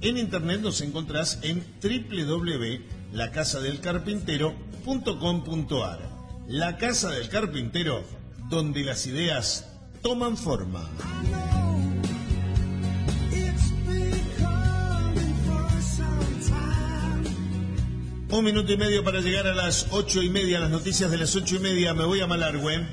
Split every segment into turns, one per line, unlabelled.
En internet nos encontrás en www.lacasadelcarpintero.com.ar. La Casa del Carpintero, donde las ideas toman forma. 1 minuto y medio para llegar a las 8:30, las noticias de las 8:30. Me voy a Malargüe.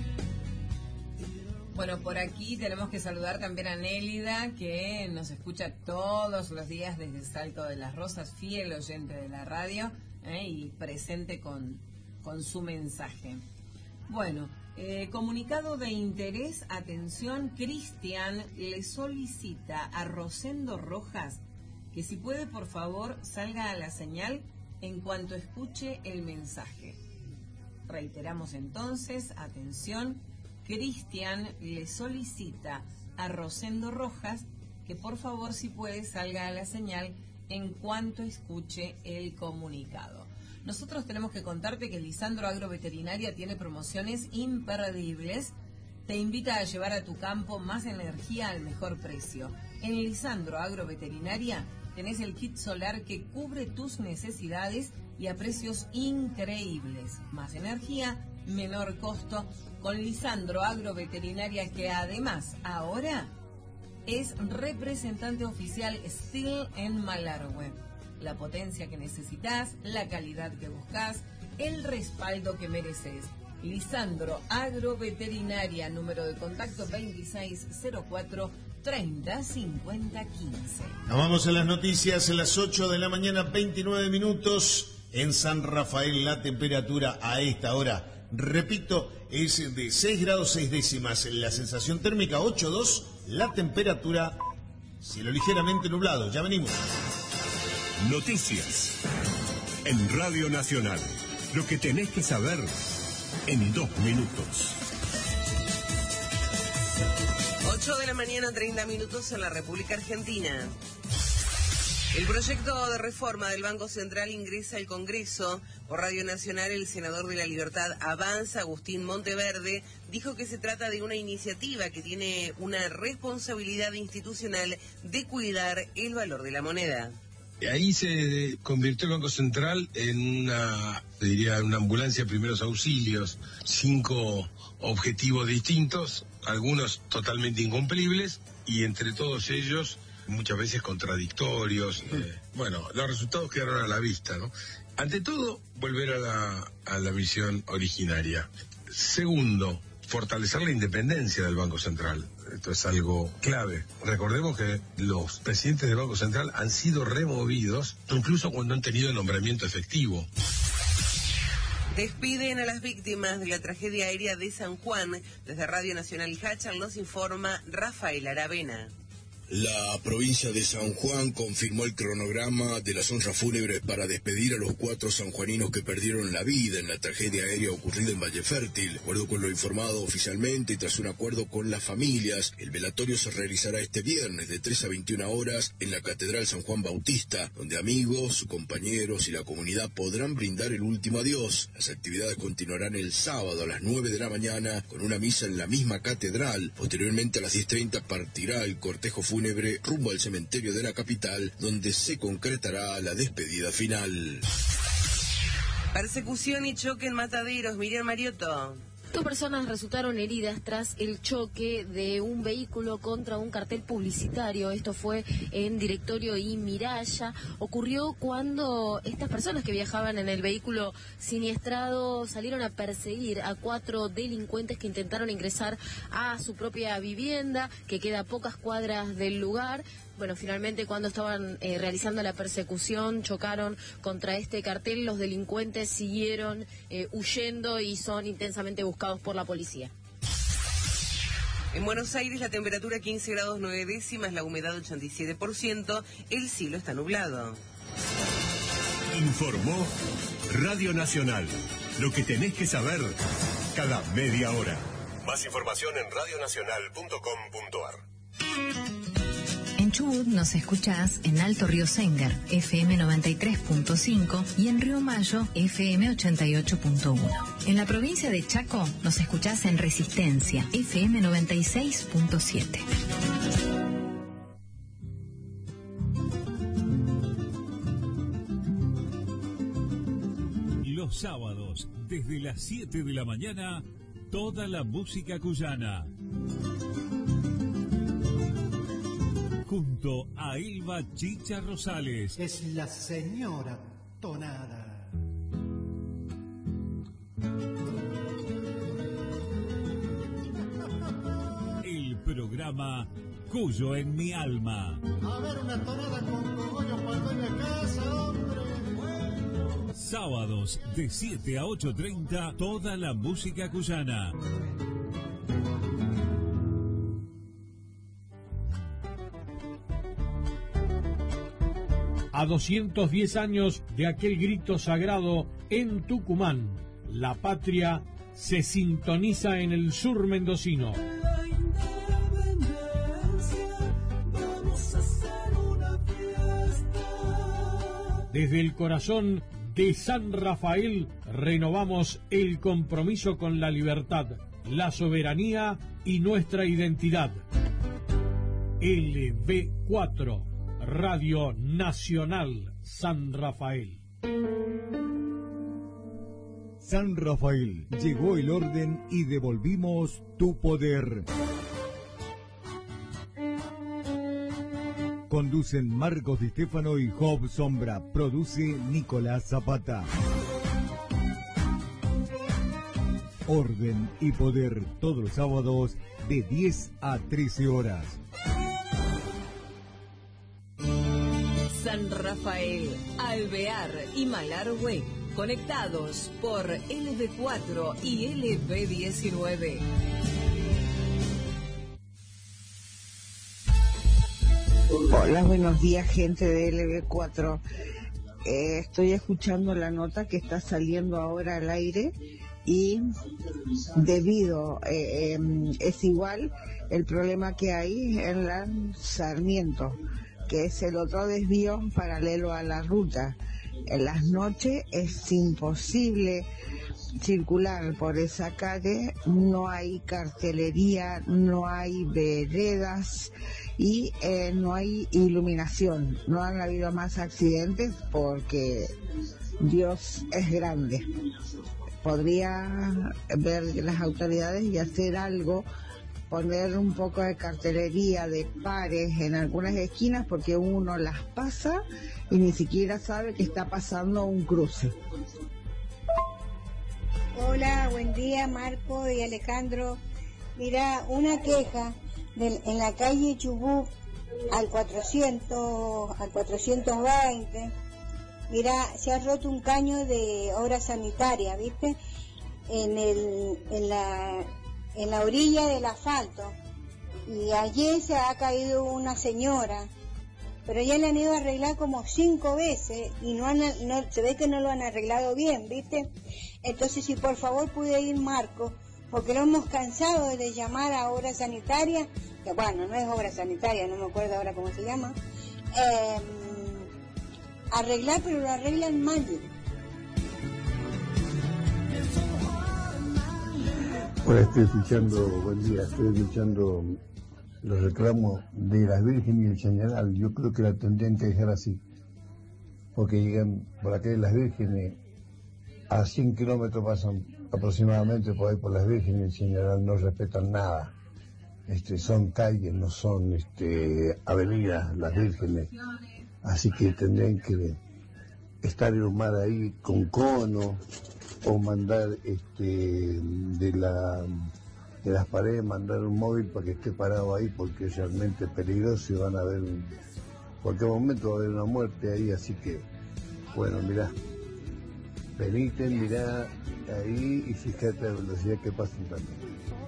Bueno, por aquí tenemos que saludar también a Nélida, que nos escucha todos los días desde Salto de las Rosas, fiel oyente de la radio, y presente con su mensaje. Bueno, comunicado de interés, atención, Cristian le solicita a Rosendo Rojas que si puede, por favor, salga a la señal en cuanto escuche el mensaje. Reiteramos entonces, atención, Cristian le solicita a Rosendo Rojas que por favor, si puede, salga a la señal en cuanto escuche el comunicado. Nosotros tenemos que contarte que Lisandro Agroveterinaria tiene promociones imperdibles. Te invita a llevar a tu campo más energía al mejor precio. En Lisandro Agroveterinaria tenés el kit solar que cubre tus necesidades y a precios increíbles. Más energía, menor costo, con Lisandro Agroveterinaria, que además ahora es representante oficial Stihl en Malargüe. La potencia que necesitas, la calidad que buscas, el respaldo que mereces. Lisandro Agroveterinaria, número de contacto 2604-305015.
Nos vamos a las noticias en las 8 de la mañana, 29 minutos. En San Rafael la temperatura a esta hora, repito, es de 6 grados 6 décimas. La sensación térmica 8,2. La temperatura, cielo ligeramente nublado. Ya venimos.
Noticias en Radio Nacional. Lo que tenés que saber en 2 minutos.
8 de la mañana, 30 minutos en la República Argentina. El proyecto de reforma del Banco Central ingresa al Congreso. Por Radio Nacional, el senador de la Libertad Avanza, Agustín Monteverde, dijo que se trata de una iniciativa que tiene una responsabilidad institucional de cuidar el valor de la moneda.
Ahí se convirtió el Banco Central en una ambulancia de primeros auxilios, 5 objetivos distintos, algunos totalmente incumplibles, y entre todos ellos muchas veces contradictorios. Los resultados quedaron a la vista, ¿no? Ante todo, volver a la misión originaria. Segundo, fortalecer la independencia del Banco Central. Esto es algo clave. Recordemos que los presidentes del Banco Central han sido removidos, incluso cuando han tenido nombramiento efectivo.
Despiden a las víctimas de la tragedia aérea de San Juan. Desde Radio Nacional Hachal nos informa Rafael Aravena.
La provincia de San Juan confirmó el cronograma de las honras fúnebres para despedir a los 4 sanjuaninos que perdieron la vida en la tragedia aérea ocurrida en Valle Fértil. De acuerdo con lo informado oficialmente y tras un acuerdo con las familias, el velatorio se realizará este viernes de 3 a 21 horas en la Catedral San Juan Bautista, donde amigos, compañeros y la comunidad podrán brindar el último adiós. Las actividades continuarán el sábado a las 9 de la mañana con una misa en la misma catedral. Posteriormente a las 10:30 partirá el cortejo fúnebre rumbo al cementerio de la capital, donde se concretará la despedida final.
Persecución y choque en Mataderos. Miriam Mariotto.
2 personas resultaron heridas tras el choque de un vehículo contra un cartel publicitario. Esto fue en Directorio y Miraya. Ocurrió cuando estas personas que viajaban en el vehículo siniestrado salieron a perseguir a 4 delincuentes que intentaron ingresar a su propia vivienda, que queda a pocas cuadras del lugar. Bueno, finalmente cuando estaban realizando la persecución chocaron contra este cartel. Los delincuentes siguieron huyendo y son intensamente buscados por la policía.
En Buenos Aires la temperatura 15 grados 9 décimas, la humedad 87%, el cielo está nublado.
Informó Radio Nacional. Lo que tenés que saber cada media hora. Más información en radionacional.com.ar.
En Chubut nos escuchás en Alto Río Sengar, FM 93.5 y en Río Mayo, FM 88.1. En la provincia de Chaco nos escuchás en Resistencia, FM 96.7.
los sábados, desde las 7 de la mañana, toda la música cuyana. Junto a Elba Chicha Rosales.
Es la señora Tonada.
El programa Cuyo en mi alma.
A ver, una tonada con cogollos para el dueño de casa, hombre.
Sábados de 7 a 8:30, toda la música cuyana.
A 210 años de aquel grito sagrado en Tucumán, la patria se sintoniza en el sur mendocino. Desde el corazón de San Rafael renovamos el compromiso con la libertad, la soberanía y nuestra identidad. LB4, Radio Nacional San Rafael.
San Rafael, llegó el orden y devolvimos tu poder. Conducen Marcos Di Stefano y Job Sombra. Produce Nicolás Zapata. Orden y poder, todos los sábados de 10 a 13 horas.
San Rafael, Alvear y Malargüe, conectados por LB4 y LB19.
Hola, buenos días, gente de LB4. Estoy escuchando la nota que está saliendo ahora al aire y debido, es igual el problema que hay en la Sarmiento, que es el otro desvío paralelo a la ruta. En las noches es imposible circular por esa calle, no hay cartelería, no hay veredas y no hay iluminación. No han habido más accidentes porque Dios es grande. Podría ver las autoridades y hacer algo, poner un poco de cartelería de pares en algunas esquinas porque uno las pasa y ni siquiera sabe que está pasando un cruce.
Hola, buen día Marco y Alejandro. Mira, una queja en la calle Chubut al 420. Mira, se ha roto un caño de obra sanitaria, ¿viste? En la orilla del asfalto. Y ayer se ha caído una señora, pero ya le han ido a arreglar como 5 veces y no se ve que no lo han arreglado bien, ¿viste? Entonces, si por favor puede ir Marco, porque lo hemos cansado de llamar a obra sanitaria, que bueno, no es obra sanitaria, no me acuerdo ahora cómo se llama, arreglar, pero lo arreglan mal.
Hola, buen día, estoy escuchando los reclamos de las Vírgenes y el Chañaral. Yo creo que la tendrían que dejar así, porque llegan por acá de las Vírgenes, a 100 kilómetros pasan aproximadamente por ahí por las Vírgenes y el Chañaral, no respetan nada. Son calles, no son avenidas las Vírgenes, así que tendrían que estar en un mar ahí con cono, o mandar de las paredes, mandar un móvil para que esté parado ahí, porque es realmente peligroso y van a ver en cualquier momento va a haber una muerte ahí, así que bueno, mirá, venite, mirá ahí y fíjate la velocidad que pasan también.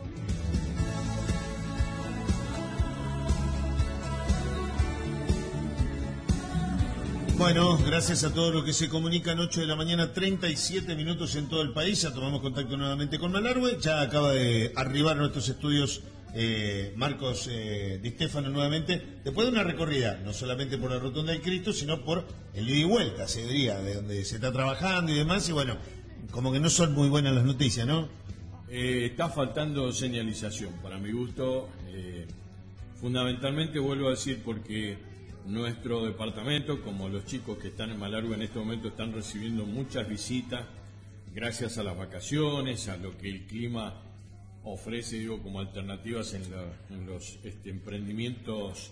Bueno, gracias a todos los que se comunican. 8 de la mañana, 37 minutos en todo el país. Ya tomamos contacto nuevamente con Malargüe. Ya acaba de arribar a nuestros estudios Marcos Di Stefano nuevamente, después de una recorrida, no solamente por la Rotonda del Cristo, sino por el ida y vuelta, se diría, de donde se está trabajando y demás. Y bueno, como que no son muy buenas las noticias, ¿no?
Está faltando señalización, para mi gusto. Fundamentalmente, vuelvo a decir, porque nuestro departamento, como los chicos que están en Malargüe en este momento, están recibiendo muchas visitas gracias a las vacaciones, a lo que el clima ofrece, digo, como alternativas en los emprendimientos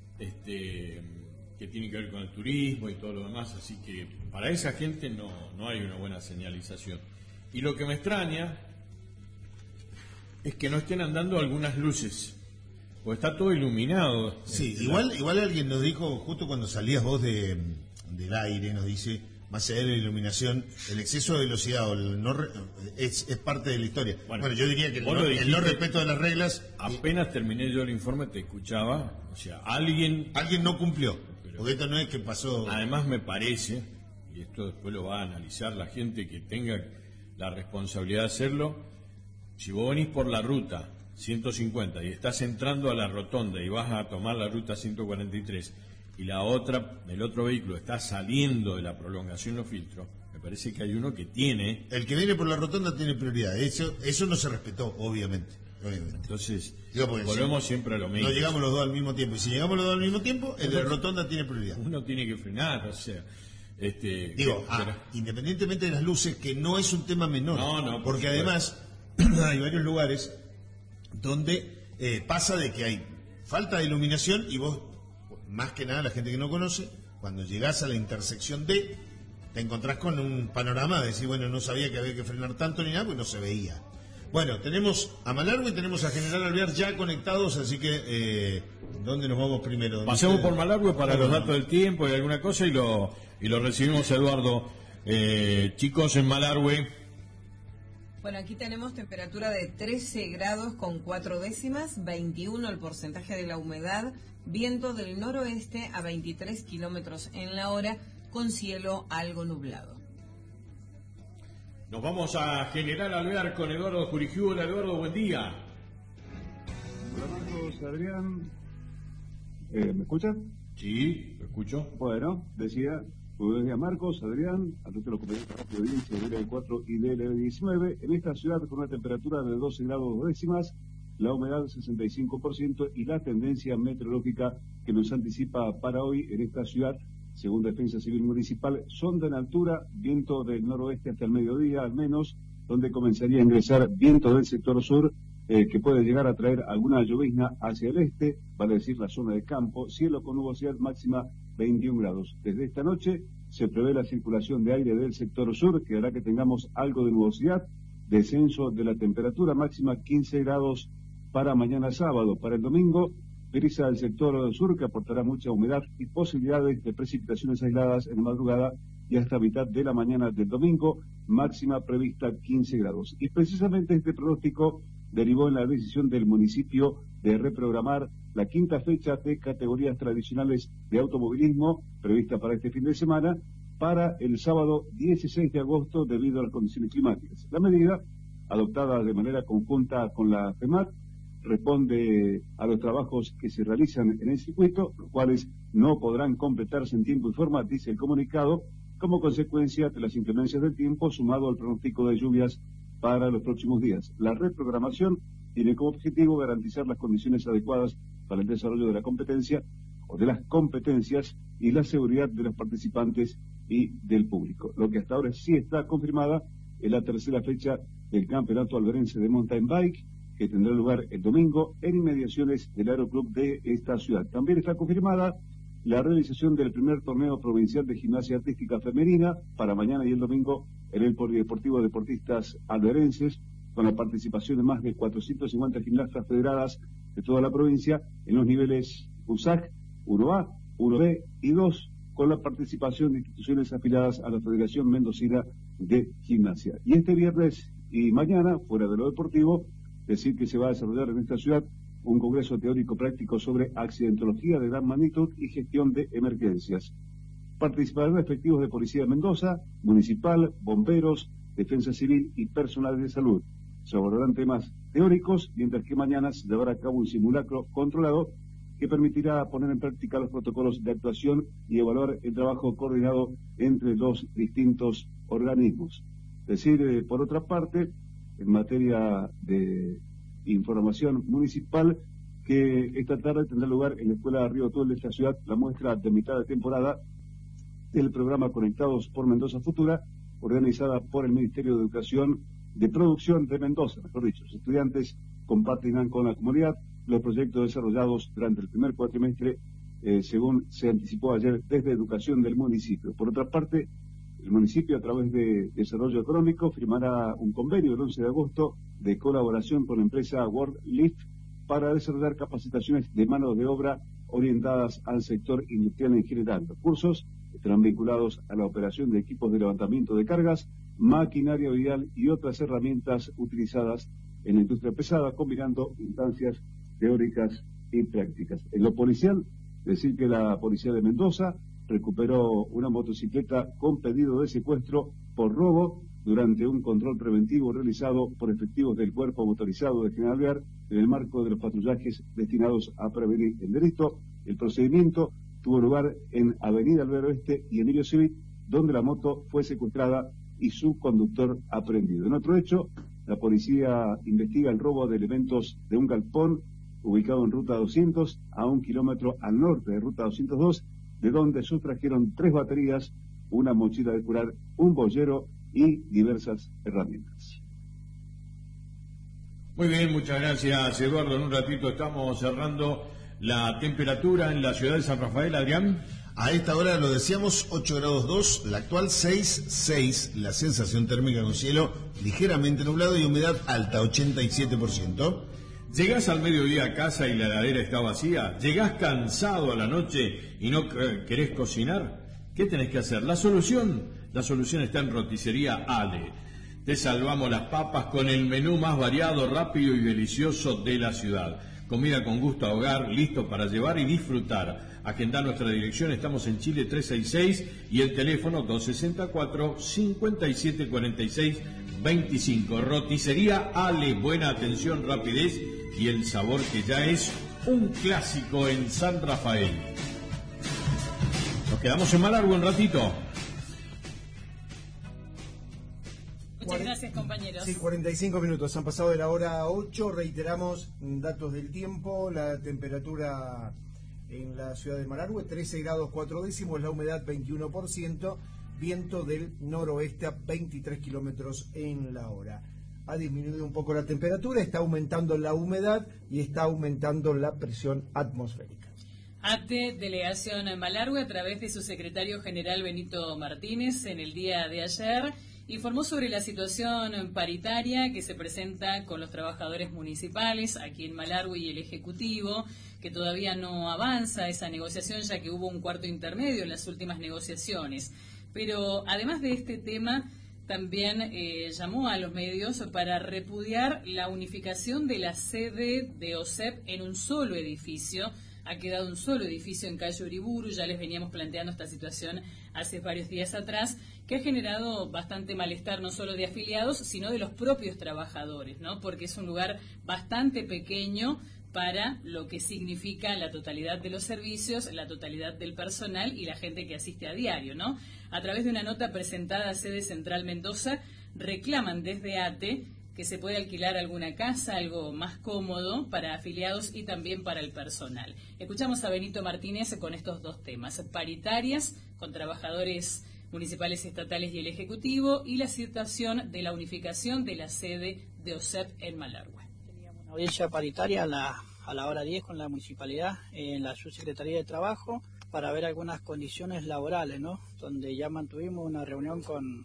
que tienen que ver con el turismo y todo lo demás, así que para esa gente no hay una buena señalización. Y lo que me extraña es que no estén andando algunas luces, porque está todo iluminado.
Sí, igual alguien nos dijo, justo cuando salías vos del aire, nos dice, más allá de la iluminación, el exceso de velocidad es parte de la historia. Bueno, yo diría que el no respeto de las reglas...
Apenas terminé yo el informe, te escuchaba, o sea, alguien
no cumplió, porque esto no es que pasó...
Además me parece, y esto después lo va a analizar la gente que tenga la responsabilidad de hacerlo, si vos venís por la ruta 150 y estás entrando a la rotonda y vas a tomar la ruta 143 y el otro vehículo está saliendo de la prolongación Los Filtros, me parece que hay uno que tiene...
El que viene por la rotonda tiene prioridad, eso no se respetó, obviamente.
Entonces, volvemos siempre a lo mismo.
No llegamos los dos al mismo tiempo, y si llegamos los dos al mismo tiempo, el de la rotonda tiene prioridad.
Uno tiene que frenar, o sea...
independientemente de las luces, que no es un tema menor, porque además hay varios lugares donde pasa de que hay falta de iluminación y vos, más que nada la gente que no conoce, cuando llegás a la intersección D, te encontrás con un panorama de decir, bueno, no sabía que había que frenar tanto ni nada, pues no se veía. Bueno, tenemos a Malargüe y tenemos a General Alvear ya conectados, así que ¿dónde nos vamos primero?
Pasemos por Malargüe para los datos del tiempo y alguna cosa y lo recibimos, Eduardo. Chicos, en Malargüe.
Bueno, aquí tenemos temperatura de 13 grados con 4 décimas, 21 el porcentaje de la humedad, viento del noroeste a 23 kilómetros en la hora, con cielo algo nublado.
Nos vamos a General Alvear con Eduardo Jurigiuela. Eduardo, buen día.
Hola Marcos, Adrián. ¿Me escuchas?
Sí, lo escucho.
Bueno, decía, buenos días Marcos, Adrián, a todos los compañeros de audiencia de DL4 y DL19. En esta ciudad con una temperatura de 12 grados 2 décimas, la humedad 65% y la tendencia meteorológica que nos anticipa para hoy en esta ciudad, según Defensa Civil Municipal, sonda en altura, viento del noroeste hasta el mediodía al menos, donde comenzaría a ingresar viento del sector sur, que puede llegar a traer alguna llovizna hacia el este, vale decir la zona de campo, cielo con nubosidad máxima 21 grados. Desde esta noche se prevé la circulación de aire del sector sur, que hará que tengamos algo de nubosidad, descenso de la temperatura máxima 15 grados para mañana sábado. Para el domingo, brisa del sector sur que aportará mucha humedad y posibilidades de precipitaciones aisladas en la madrugada y hasta mitad de la mañana del domingo, máxima prevista 15 grados. Y precisamente este pronóstico derivó en la decisión del municipio de reprogramar la quinta fecha de categorías tradicionales de automovilismo prevista para este fin de semana para el sábado 16 de agosto debido a las condiciones climáticas. La medida, adoptada de manera conjunta con la FEMAT, responde a los trabajos que se realizan en el circuito, los cuales no podrán completarse en tiempo y forma, dice el comunicado, como consecuencia de las inclemencias del tiempo sumado al pronóstico de lluvias para los próximos días. La reprogramación tiene como objetivo garantizar las condiciones adecuadas para el desarrollo de la competencia o de las competencias y la seguridad de los participantes y del público. Lo que hasta ahora sí está confirmada es la tercera fecha del Campeonato Alverense de Mountain Bike, que tendrá lugar el domingo en inmediaciones del Aeroclub de esta ciudad. También está confirmada la realización del primer torneo provincial de gimnasia artística femenina para mañana y el domingo en el Polideportivo de Deportistas Alverenses, con la participación de más de 450 gimnastas federadas de toda la provincia en los niveles USAC, 1A, 1B y 2, con la participación de instituciones afiliadas a la Federación Mendocina de Gimnasia. Y este viernes y mañana, fuera de lo deportivo, decir que se va a desarrollar en esta ciudad un congreso teórico práctico sobre accidentología de gran magnitud y gestión de emergencias. Participarán efectivos de Policía de Mendoza, Municipal, Bomberos, Defensa Civil y personal de salud. Se abordarán temas teóricos, mientras que mañana se llevará a cabo un simulacro controlado que permitirá poner en práctica los protocolos de actuación y evaluar el trabajo coordinado entre los distintos organismos. Es decir, por otra parte, en materia de información municipal, que esta tarde tendrá lugar en la Escuela de Río Tuel de esta ciudad la muestra de mitad de temporada del programa Conectados por Mendoza Futura, organizada por el Ministerio de Educación de Producción de Mendoza, mejor dicho. Los estudiantes compartirán con la comunidad los proyectos desarrollados durante el primer cuatrimestre, según se anticipó ayer desde Educación del municipio. Por otra parte, el municipio, a través de Desarrollo Económico, firmará un convenio el 11 de agosto de colaboración con la empresa WorldLift para desarrollar capacitaciones de mano de obra orientadas al sector industrial en general. Los cursos estarán vinculados a la operación de equipos de levantamiento de cargas, maquinaria vial y otras herramientas utilizadas en la industria pesada, combinando instancias teóricas y prácticas. En lo policial, decir que la policía de Mendoza recuperó una motocicleta con pedido de secuestro por robo durante un control preventivo realizado por efectivos del Cuerpo Motorizado de General Alvear en el marco de los patrullajes destinados a prevenir el delito. El procedimiento tuvo lugar en Avenida Alvear Oeste y Emilio Civit, donde la moto fue secuestrada y su conductor aprehendido. En otro hecho, la policía investiga el robo de elementos de un galpón ubicado en Ruta 200, a 1 kilómetro al norte de Ruta 202, de donde sustrajeron 3 baterías, una mochila de curar, un boyero y diversas herramientas.
Muy bien, muchas gracias, Eduardo. En un ratito estamos cerrando la temperatura en la ciudad de San Rafael, Adrián.
A esta hora lo decíamos, 8 grados 2, la actual 6,6, la sensación térmica con cielo ligeramente nublado y humedad alta, 87%.
¿Llegás al mediodía a casa y la heladera está vacía? ¿Llegás cansado a la noche y no querés cocinar? ¿Qué tenés que hacer? La solución está en Roticería Ale. Te salvamos las papas con el menú más variado, rápido y delicioso de la ciudad. Comida con gusto a hogar, listo para llevar y disfrutar. Agendá nuestra dirección, estamos en Chile 366 y el teléfono 264-5746-25. Roticería Ale, buena atención, rapidez y el sabor que ya es un clásico en San Rafael. Nos quedamos en Malargüe un ratito.
Muchas gracias, compañeros.
Sí, 45 minutos. Han pasado de la hora 8. Reiteramos datos del tiempo. La temperatura en la ciudad de Malargüe, 13 grados 4 décimos. La humedad, 21%. Viento del noroeste a 23 kilómetros en la hora. Ha disminuido un poco la temperatura, está aumentando la humedad y está aumentando la presión atmosférica.
ATE, Delegación en Malargüe, a través de su secretario general Benito Martínez, en el día de ayer, informó sobre la situación paritaria que se presenta con los trabajadores municipales aquí en Malargüe y el Ejecutivo, que todavía no avanza esa negociación, ya que hubo un cuarto intermedio en las últimas negociaciones. Pero además de este tema, también llamó a los medios para repudiar la unificación de la sede de OSEP en un solo edificio. Ha quedado un solo edificio en calle Uriburu, ya les veníamos planteando esta situación hace varios días atrás, que ha generado bastante malestar no solo de afiliados, sino de los propios trabajadores, ¿no? Porque es un lugar bastante pequeño para lo que significa la totalidad de los servicios, la totalidad del personal y la gente que asiste a diario, ¿no? A través de una nota presentada a Sede Central Mendoza, reclaman desde ATE que se puede alquilar alguna casa, algo más cómodo para afiliados y también para el personal. Escuchamos a Benito Martínez con estos dos temas: paritarias con trabajadores municipales, estatales y el Ejecutivo, y la situación de la unificación de la sede de OSEP en Malargüe.
Teníamos una audiencia paritaria a la hora 10 con la municipalidad en la subsecretaría de Trabajo para ver algunas condiciones laborales, ¿no? Donde ya mantuvimos una reunión con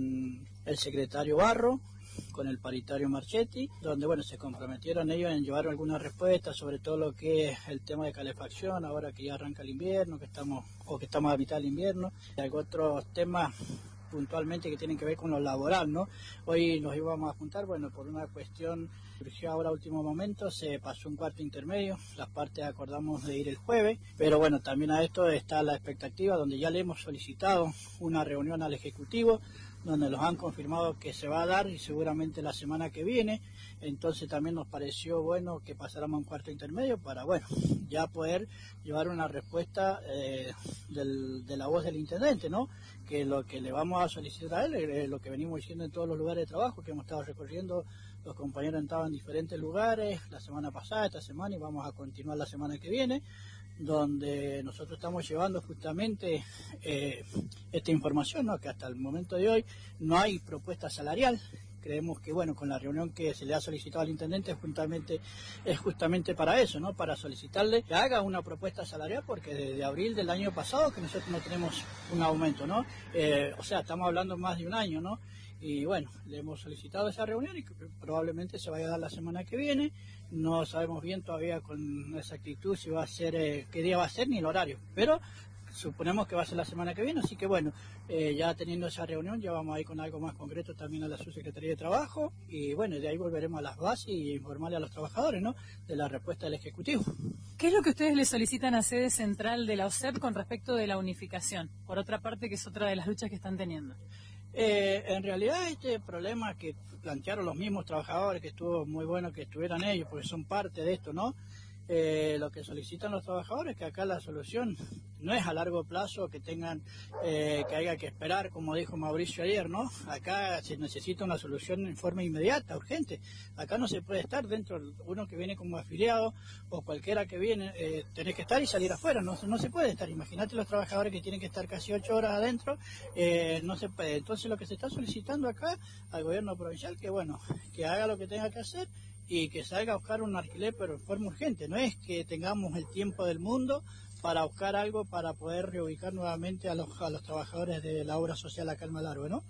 el secretario Barro, con el paritario Marchetti, donde bueno, se comprometieron ellos en llevar algunas respuestas sobre todo lo que es el tema de calefacción, ahora que ya arranca el invierno, que estamos a mitad del invierno, y hay otros temas puntualmente que tienen que ver con lo laboral, ¿no? Hoy nos íbamos a juntar, bueno, por una cuestión surgió ahora a último momento, se pasó un cuarto intermedio, las partes acordamos de ir el jueves, pero bueno, también a esto está la expectativa, donde ya le hemos solicitado una reunión al Ejecutivo, donde nos han confirmado que se va a dar y seguramente la semana que viene. Entonces también nos pareció bueno que pasáramos a un cuarto intermedio para, bueno, ya poder llevar una respuesta de la voz del intendente, ¿no? Que lo que le vamos a solicitar a él es lo que venimos diciendo en todos los lugares de trabajo, que hemos estado recorriendo. Los compañeros han estado en diferentes lugares la semana pasada, esta semana, y vamos a continuar la semana que viene. donde nosotros estamos llevando justamente esta información, ¿no? Que hasta el momento de hoy no hay propuesta salarial. Creemos que, bueno, con la reunión que se le ha solicitado al intendente es justamente para eso, ¿no? Para solicitarle que haga una propuesta salarial, porque desde abril del año pasado que nosotros no tenemos un aumento, ¿no? O sea, estamos hablando más de un año, ¿no? Y bueno, le hemos solicitado esa reunión y que probablemente se vaya a dar la semana que viene. No sabemos bien todavía con exactitud si va a ser, qué día va a ser ni el horario, pero suponemos que va a ser la semana que viene, así que bueno, ya teniendo esa reunión ya vamos a ir con algo más concreto también a la Subsecretaría de Trabajo y bueno, de ahí volveremos a las bases y informarle a los trabajadores, ¿no?, de la respuesta del Ejecutivo.
¿Qué es lo que ustedes le solicitan a sede central de la OSEP con respecto de la unificación? Por otra parte, que es otra de las luchas que están teniendo.
En realidad este problema que plantearon los mismos trabajadores, que estuvo muy bueno que estuvieran ellos, porque son parte de esto, ¿no? Lo que solicitan los trabajadores es que acá la solución no es a largo plazo, que tengan que haya que esperar, como dijo Mauricio ayer, ¿no? Acá se necesita una solución en forma inmediata, urgente. Acá no se puede estar dentro, uno que viene como afiliado o cualquiera que viene, tenés que estar y salir afuera, no se puede estar. Imagínate los trabajadores que tienen que estar casi 8 horas adentro, no se puede. Entonces lo que se está solicitando acá al gobierno provincial, que bueno, que haga lo que tenga que hacer y que salga a buscar un alquiler, pero en forma urgente. No es que tengamos el tiempo del mundo para buscar algo para poder reubicar nuevamente a los trabajadores de la obra social acá en Malargüe, ¿no?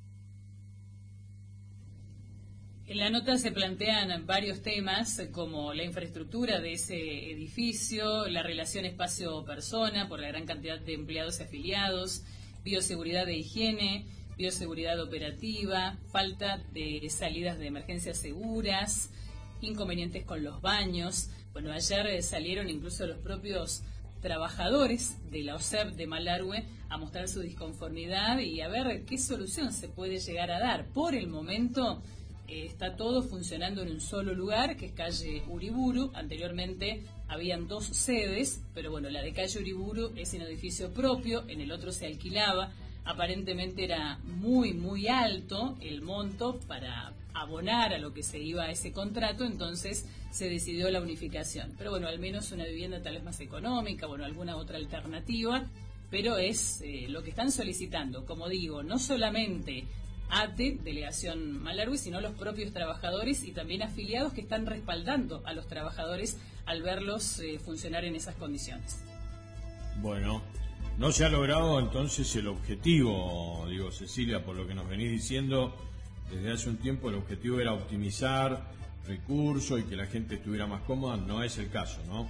En la nota se plantean varios temas, como la infraestructura de ese edificio, la relación espacio-persona por la gran cantidad de empleados y afiliados, bioseguridad de higiene, bioseguridad operativa, falta de salidas de emergencias seguras, inconvenientes con los baños. Bueno, ayer salieron incluso los propios trabajadores de la OSEP de Malargüe a mostrar su disconformidad y a ver qué solución se puede llegar a dar. Por el momento está todo funcionando en un solo lugar, que es calle Uriburu. Anteriormente habían 2 sedes, pero bueno, la de calle Uriburu es en edificio propio, en el otro se alquilaba. Aparentemente era muy, muy alto el monto para abonar a lo que se iba a ese contrato, entonces se decidió la unificación. Pero bueno, al menos una vivienda tal vez más económica, bueno, alguna otra alternativa, pero es lo que están solicitando, como digo, no solamente ATE, Delegación Malargüe, sino los propios trabajadores y también afiliados que están respaldando a los trabajadores al verlos funcionar en esas condiciones.
Bueno, no se ha logrado entonces el objetivo, digo, Cecilia, por lo que nos venís diciendo desde hace un tiempo. El objetivo era optimizar recursos y que la gente estuviera más cómoda. No es el caso, ¿no?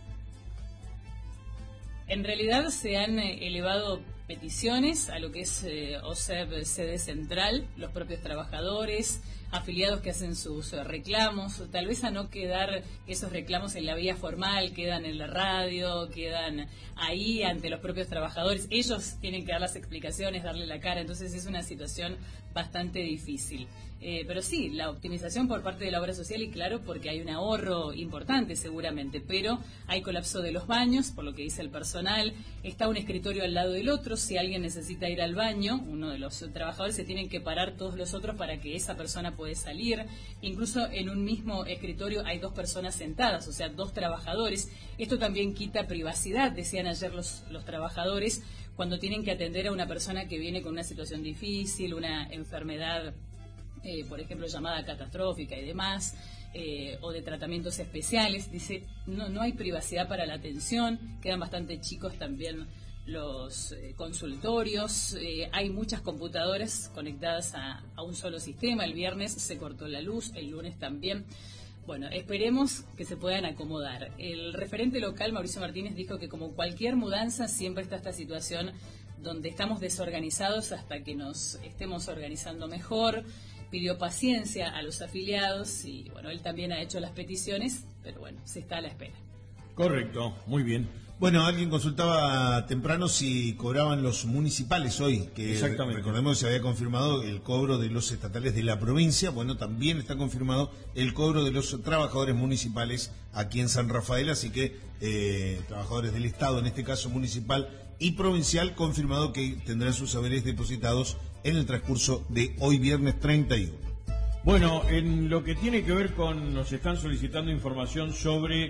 En realidad se han elevado peticiones a lo que es OSEP sede central, los propios trabajadores, afiliados que hacen sus reclamos, tal vez a no quedar esos reclamos en la vía formal, quedan en la radio, quedan ahí ante los propios trabajadores. Ellos tienen que dar las explicaciones, darle la cara, entonces es una situación bastante difícil. Pero sí, la optimización por parte de la obra social, y claro, porque hay un ahorro importante seguramente, pero hay colapso de los baños, por lo que dice el personal, está un escritorio al lado del otro, si alguien necesita ir al baño, uno de los trabajadores, se tienen que parar todos los otros para que esa persona pueda salir. Incluso en un mismo escritorio hay 2 personas sentadas, o sea, 2 trabajadores. Esto también quita privacidad, decían ayer los trabajadores, cuando tienen que atender a una persona que viene con una situación difícil, una enfermedad, por ejemplo, llamada catastrófica y demás, o de tratamientos especiales. Dice, no hay privacidad para la atención, quedan bastante chicos también los consultorios, hay muchas computadoras conectadas a un solo sistema. El viernes se cortó la luz, el lunes también. Bueno, esperemos que se puedan acomodar. El referente local, Mauricio Martínez, dijo que como cualquier mudanza siempre está esta situación donde estamos desorganizados hasta que nos estemos organizando mejor. Pidió paciencia a los afiliados y bueno, él también ha hecho las peticiones, pero bueno, se está a la espera.
Correcto, muy bien.
Bueno, alguien consultaba temprano si cobraban los municipales hoy, que recordemos que se había confirmado el cobro de los estatales de la provincia. Bueno, también está confirmado el cobro de los trabajadores municipales aquí en San Rafael, así que trabajadores del Estado, en este caso municipal y provincial, confirmado que tendrán sus saberes depositados en el transcurso de hoy viernes 31.
Bueno, en lo que tiene que ver con, nos están solicitando información sobre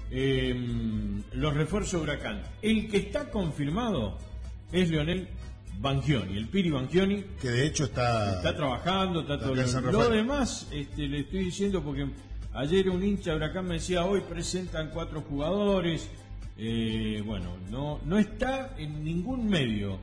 los refuerzos de Huracán. El que está confirmado es Leonel Banchioni, el Piri Banchioni,
que de hecho está
trabajando, está todo lo demás. Le estoy diciendo porque ayer un hincha de Huracán me decía, hoy presentan 4 jugadores. No está en ningún medio.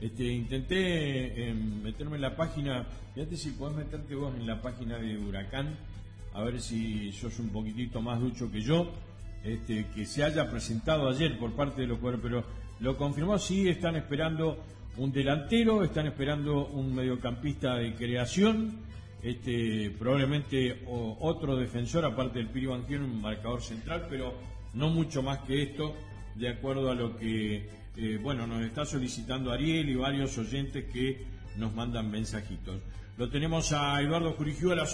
Intenté meterme en la página, fíjate si podés meterte vos en la página de Huracán, a ver si sos un poquitito más ducho que yo, que se haya presentado ayer por parte de los jugadores, pero lo confirmó, sí, están esperando un delantero, están esperando un mediocampista de creación, probablemente otro defensor aparte del Piri Banchioni, un marcador central, pero no mucho más que esto, de acuerdo a lo que nos está solicitando Ariel y varios oyentes que nos mandan mensajitos. Lo tenemos a Eduardo Jurigiu a las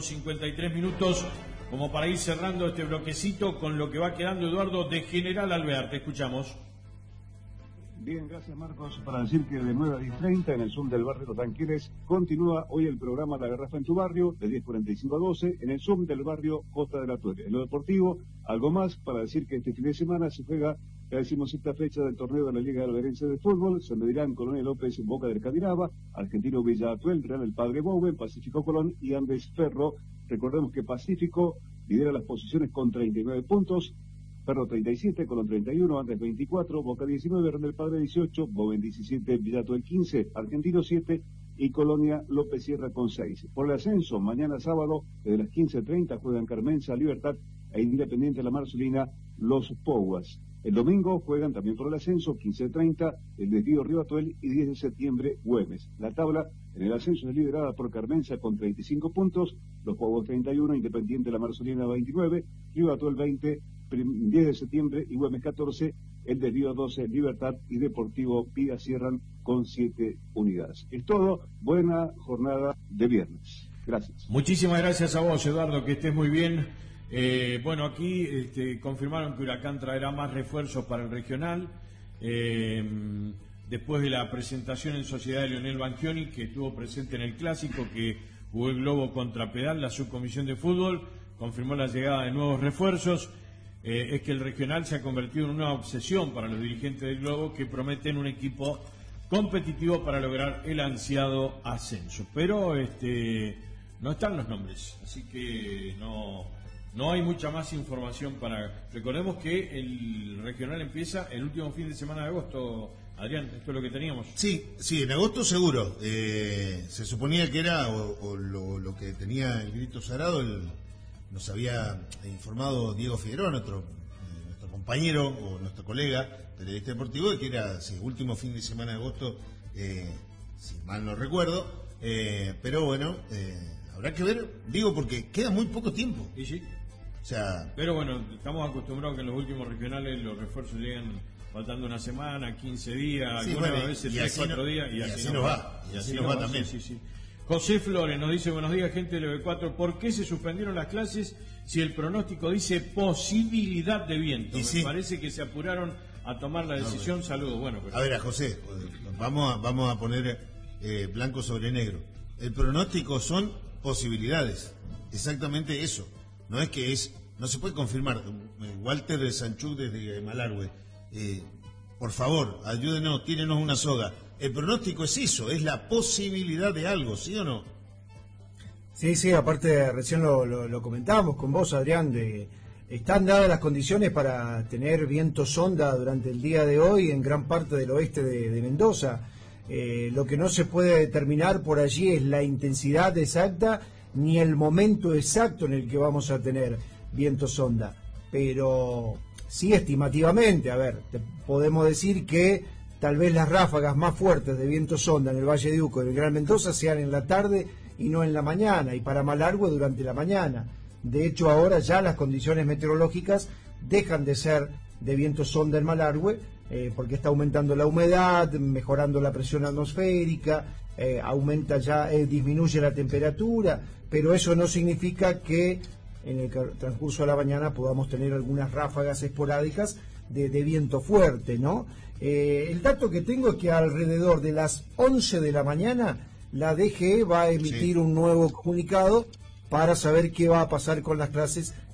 8:53, como para ir cerrando este bloquecito con lo que va quedando, Eduardo, de General Alvear. Te escuchamos.
Bien, gracias Marcos. Para decir que de 9 a 10:30 en el Zoom del barrio Los Tanqueres continúa hoy el programa La Garrafa en tu barrio, de 10:45 a 12, en el Zoom del barrio Costa de la Torre. En lo deportivo, algo más para decir que este fin de semana se juega la 16ª fecha del torneo de la Liga Alverense de Fútbol. Se medirán Colonia López en Boca del Cadiraba, Argentino Villa Atuel, Real El Padre Bowen, Pacífico Colón y Andes Ferro. Recordemos que Pacífico lidera las posiciones con 39 puntos, Ferro 37, Colón 31, Andes 24, Boca 19, Real del Padre 18, Bowen 17, Villatuel 15, Argentino 7 y Colonia López Sierra con 6. Por el ascenso, mañana sábado, desde las 15:30 juegan Carmenza, Libertad e Independiente La Marcelina, los Poguas. El domingo juegan también por el ascenso, 15:30, el Desvío Río Atuel y 10 de septiembre, Güemes. La tabla en el ascenso es liderada por Carmenza con 35 puntos, los Poguas 31, Independiente La Marcelina 29, Río Atuel 20, 10 de septiembre y Güemes 14, el Desvío 12, Libertad y Deportivo Pía cierran con 7 unidades. Es todo, buena jornada de viernes. Gracias.
Muchísimas gracias a vos, Eduardo, que estés muy bien. Aquí confirmaron que Huracán traerá más refuerzos para el regional. Después de la presentación en sociedad de Leonel Banchioni, que estuvo presente en el clásico que jugó el Globo contra Pedal, la subcomisión de fútbol confirmó la llegada de nuevos refuerzos. Es que el regional se ha convertido en una obsesión para los dirigentes del Globo, que prometen un equipo competitivo para lograr el ansiado ascenso. Pero no están los nombres, así que no hay mucha más información para... Recordemos que el regional empieza el último fin de semana de agosto. Adrián, ¿esto es lo que teníamos?
Sí, en agosto seguro. Se suponía que era lo que tenía el grito sagrado. Nos había informado Diego Figueroa, nuestro compañero o nuestro colega periodista deportivo, de que era último fin de semana de agosto, si mal no recuerdo. Pero bueno, habrá que ver, digo, porque queda muy poco tiempo.
¿Y sí?
O sea,
pero bueno, estamos acostumbrados que en los últimos regionales los refuerzos llegan faltando una semana, 15 días, algunas veces 3, 4 días, y así nos va.
Y así nos va también.
Sí. José Flores nos dice, buenos días gente del EV4, ¿por qué se suspendieron las clases si el pronóstico dice posibilidad de viento? Me parece que se apuraron a tomar la decisión. Saludos. Bueno,
a ver, José, vamos a poner blanco sobre negro. El pronóstico son posibilidades, exactamente eso. No es que no se puede confirmar. Walter de Sanchuk desde Malargüe, por favor, ayúdenos, tírenos una soga. El pronóstico es eso, es la posibilidad de algo, ¿sí o no?
Sí, aparte recién lo comentábamos con vos, Adrián, están dadas las condiciones para tener viento sonda durante el día de hoy en gran parte del oeste de Mendoza. Lo que no se puede determinar por allí es la intensidad exacta ni el momento exacto en el que vamos a tener viento sonda, pero sí estimativamente, podemos decir que tal vez las ráfagas más fuertes de viento sonda en el Valle de Uco y en el Gran Mendoza sean en la tarde y no en la mañana, y para Malargüe durante la mañana. De hecho, ahora ya las condiciones meteorológicas dejan de ser de viento sonda en Malargüe, porque está aumentando la humedad, mejorando la presión atmosférica, disminuye la temperatura, pero eso no significa que en el transcurso de la mañana podamos tener algunas ráfagas esporádicas de viento fuerte, ¿no? El dato que tengo es que alrededor de las 11 de la mañana la DGE va a emitir un nuevo comunicado para saber qué va a pasar con las clases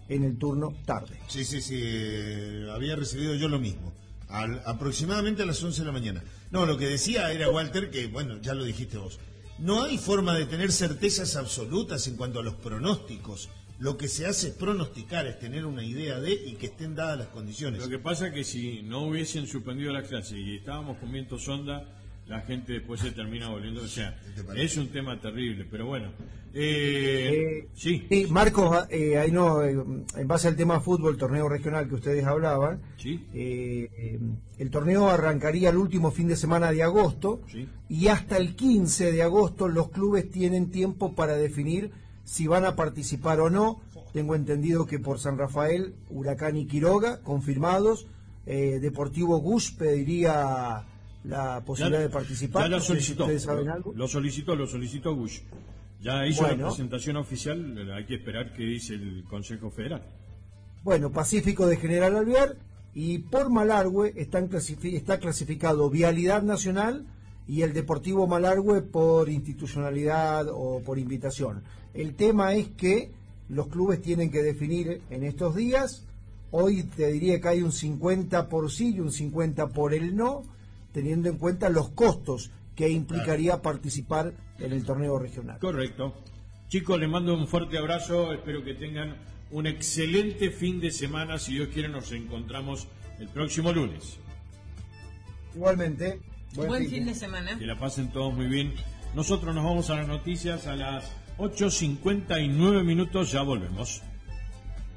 en el turno tarde.
Sí, había recibido yo lo mismo, aproximadamente a las 11 de la mañana. No, lo que decía era Walter, que bueno, ya lo dijiste vos, no hay forma de tener certezas absolutas en cuanto a los pronósticos. Lo que se hace es pronosticar, es tener una idea de y que estén dadas las condiciones.
Lo que pasa es que si no hubiesen suspendido la clase y estábamos con viento sonda, la gente después se termina volviendo. O sea, es un tema terrible, pero bueno. Sí,
Marcos, ahí no, en base al tema fútbol, torneo regional que ustedes hablaban,
¿sí?
El torneo arrancaría el último fin de semana de agosto,
¿sí?
Y hasta el 15 de agosto los clubes tienen tiempo para definir si van a participar o no. Tengo entendido que por San Rafael, Huracán y Quiroga, confirmados. Deportivo Gush pediría la posibilidad de participar.
Ya lo solicitó.
¿Ustedes saben algo?
Lo solicitó Gush. Ya hizo la presentación oficial, hay que esperar qué dice el Consejo Federal.
Bueno, Pacífico de General Alvear, y por Malargüe está clasificado Vialidad Nacional y el Deportivo Malargüe por institucionalidad o por invitación. El tema es que los clubes tienen que definir en estos días. Hoy te diría que hay un 50 por sí y un 50 por el no, teniendo en cuenta los costos que implicaría participar en el torneo regional.
Correcto. Chicos, les mando un fuerte abrazo, espero que tengan un excelente fin de semana. Si Dios quiere, nos encontramos el próximo lunes.
Igualmente.
Buen fin de semana.
Que la pasen todos muy bien. Nosotros nos vamos a las noticias a las 8:59, ya volvemos.